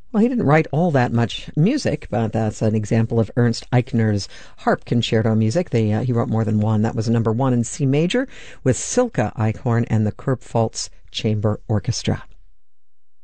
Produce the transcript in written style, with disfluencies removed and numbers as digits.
Well, he didn't write all that much music, but that's an example of Ernst Eichner's harp concerto music. He wrote more than one. That was number 1 in C major with Silke Eichhorn and the Kurpfalz Chamber Orchestra.